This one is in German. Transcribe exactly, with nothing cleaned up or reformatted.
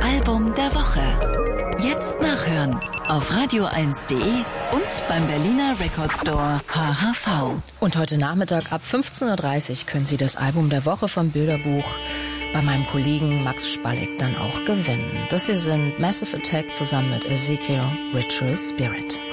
Album der Woche. Jetzt nachhören auf radio eins punkt de und beim Berliner Record Store H H V. Und heute Nachmittag ab fünfzehn Uhr dreißig können Sie das Album der Woche vom Bilderbuch bei meinem Kollegen Max Spalleck dann auch gewinnen. Das hier sind Massive Attack zusammen mit Ezekiel Ritual Spirit.